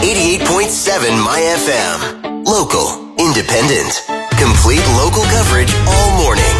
88.7 My FM. Local, independent, complete local coverage all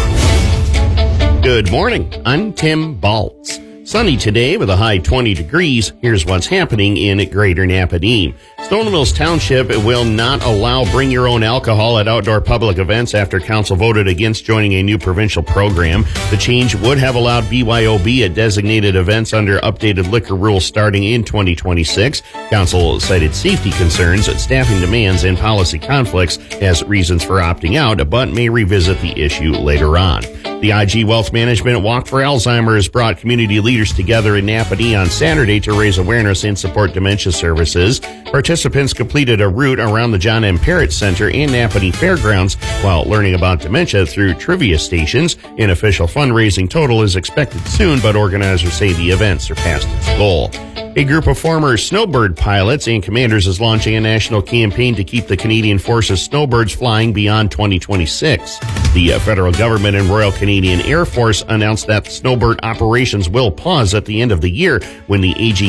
morning. Good morning. I'm Tim Baltz. Sunny today with a high 20 degrees. Here's what's happening in Greater Napanee. Stone Mills Township will not allow bring your own alcohol at outdoor public events after council voted against joining a new provincial program. The change would have allowed BYOB at designated events under updated liquor rules starting in 2026. Council cited safety concerns, staffing demands, and policy conflicts as reasons for opting out, but may revisit the issue later on. The IG Wealth Management Walk for Alzheimer's brought community leaders together in Napanee on Saturday to raise awareness and support dementia services. Participants completed a route around the John M. Parrott Center and Napanee Fairgrounds while learning about dementia through trivia stations. An official fundraising total is expected soon, but organizers say the event surpassed its goal. A group of former snowbird pilots and commanders is launching a national campaign to keep the Canadian Forces snowbirds flying beyond 2026. The federal government and Royal Canadian Air Force announced that snowbird operations will pause at the end of the year when the aging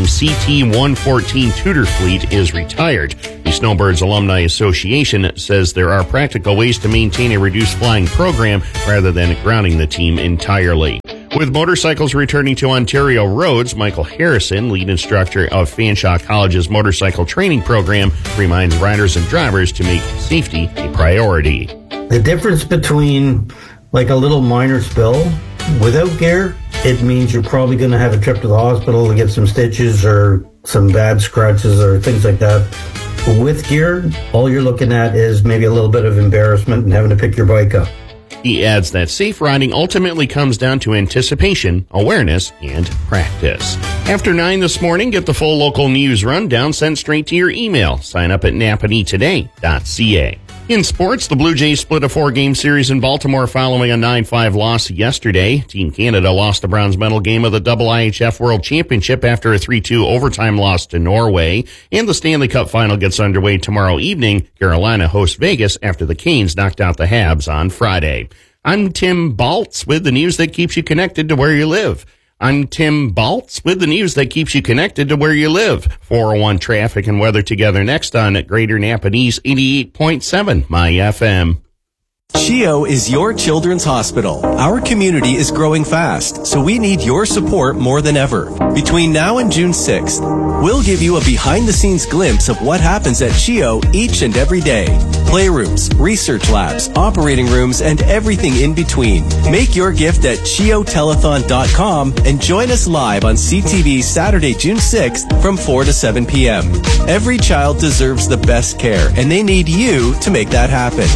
CT-114 Tudor fleet is retired. The Snowbirds Alumni Association says there are practical ways to maintain a reduced flying program rather than grounding the team entirely. With motorcycles returning to Ontario roads, Michael Harrison, lead instructor of Fanshawe College's motorcycle training program, reminds riders and drivers to make safety a priority. The difference between like a little minor spill without gear, it means you're probably going to have a trip to the hospital to get some stitches or some bad scratches or things like that. With gear, all you're looking at is maybe a little bit of embarrassment and having to pick your bike up. He adds that safe riding ultimately comes down to anticipation, awareness, and practice. After 9 this morning, get the full local news rundown sent straight to your email. Sign up at napaneetoday.ca. In sports, the Blue Jays split a 4-game series in Baltimore following a 9-5 loss yesterday. Team Canada lost the bronze medal game of the IIHF World Championship after a 3-2 overtime loss to Norway. And the Stanley Cup final gets underway tomorrow evening. Carolina hosts Vegas after the Canes knocked out the Habs on Friday. I'm Tim Baltz with the news that keeps you connected to where you live. I'm Tim Baltz with the news that keeps you connected to where you live. 401 traffic and weather together next on Greater Napanee's 88.7 My FM. CHEO is your children's hospital. Our community is growing fast, so we need your support more than ever. Between now and June 6th, we'll give you a behind-the-scenes glimpse of what happens at CHEO each and every day. Playrooms, research labs, operating rooms, and everything in between. Make your gift at CHEOtelethon.com and join us live on CTV Saturday, June 6th from 4 to 7 p.m. Every child deserves the best care, and they need you to make that happen.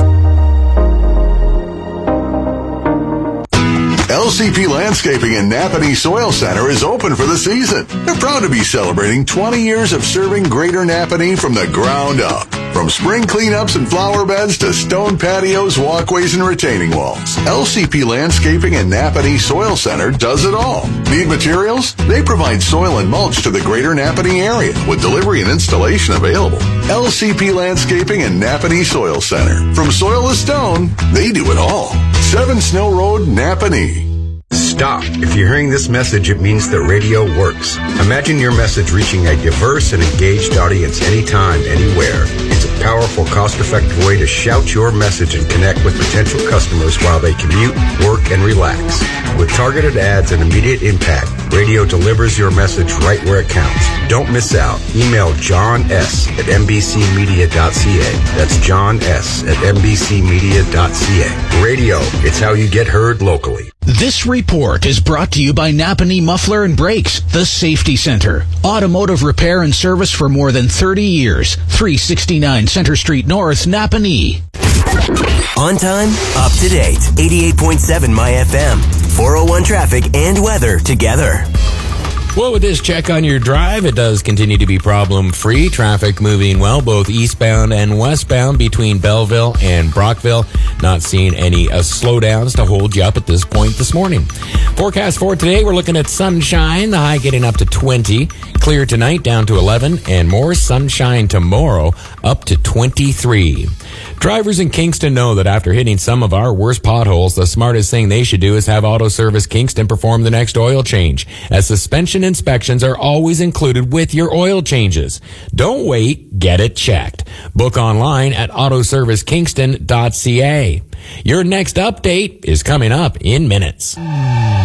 LCP Landscaping in Napanee Soil Center is open for the season. They're proud to be celebrating 20 years of serving Greater Napanee from the ground up. From spring cleanups and flower beds to stone patios, walkways, and retaining walls, LCP Landscaping in Napanee Soil Center does it all. Need materials? They provide soil and mulch to the Greater Napanee area with delivery and installation available. LCP Landscaping in Napanee Soil Center. From soil to stone, they do it all. 7 Snow Road, Napanee. Stop. If you're hearing this message, it means that radio works. Imagine your message reaching a diverse and engaged audience anytime, anywhere. It's a powerful, cost-effective way to shout your message and connect with potential customers while they commute, work, and relax. With targeted ads and immediate impact, radio delivers your message right where it counts. Don't miss out. Email John S. at mbcmedia.ca. That's John S. at mbcmedia.ca. Radio, it's how you get heard locally. This report is brought to you by Napanee Muffler and Brakes, the Safety Center. Automotive repair and service for more than 30 years. 369 Center Street North, Napanee. On time, up to date. 88.7 My FM. 401 traffic and weather together. Well, with this check on your drive, it does continue to be problem-free. Traffic moving well, both eastbound and westbound between Belleville and Brockville. Not seeing any slowdowns to hold you up at this point this morning. Forecast for today, we're looking at sunshine, the high getting up to 20. Clear tonight, down to 11. And more sunshine tomorrow, up to 23. Drivers in Kingston know that after hitting some of our worst potholes, the smartest thing they should do is have Auto Service Kingston perform the next oil change, as suspension inspections are always included with your oil changes. Don't wait, get it checked. Book online at autoservicekingston.ca. Your next update is coming up in minutes.